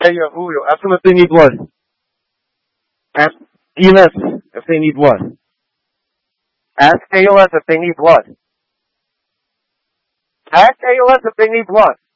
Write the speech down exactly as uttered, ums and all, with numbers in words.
Hey, yo, Julio, ask them if they need blood. Ask E M S if they need blood. Ask A L S if they need blood. Ask A L S if they need blood.